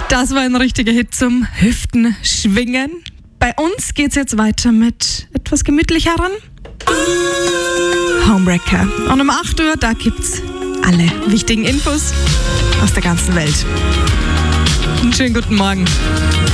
Das war ein richtiger Hit zum Hüftenschwingen. Bei uns geht's jetzt weiter mit etwas gemütlicheren Homewrecker. Und um 8 Uhr, da gibt's alle wichtigen Infos aus der ganzen Welt. Einen schönen guten Morgen.